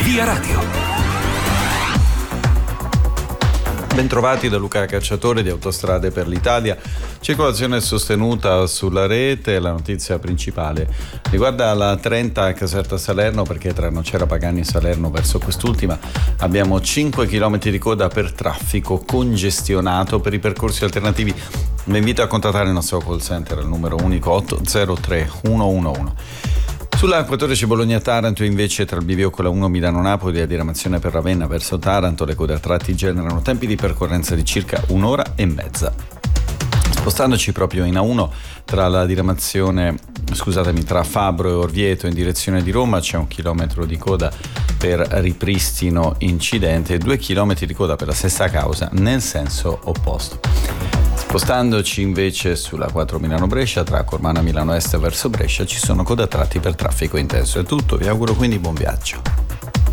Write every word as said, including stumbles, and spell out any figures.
Via Radio. Bentrovati da Luca Cacciatore di Autostrade per l'Italia. Circolazione sostenuta sulla rete. La notizia principale riguarda la trenta a Caserta Salerno, perché tra Nocera Pagani e Salerno verso quest'ultima abbiamo cinque chilometri di coda per traffico congestionato. Per i percorsi alternativi vi invito a contattare il nostro call center al numero unico otto zero tre uno uno uno. Sulla quattordici Bologna-Taranto invece, tra il bivio con la uno Milano-Napoli e la diramazione per Ravenna verso Taranto, le code a tratti generano tempi di percorrenza di circa un'ora e mezza. Spostandoci proprio in A uno tra la diramazione, scusatemi, tra Fabro e Orvieto in direzione di Roma c'è un chilometro di coda per ripristino incidente e due chilometri di coda per la stessa causa nel senso opposto. Spostandoci invece sulla quattro Milano-Brescia, tra Cormana Milano Est verso Brescia ci sono code a tratti per traffico intenso. È tutto, vi auguro quindi buon viaggio.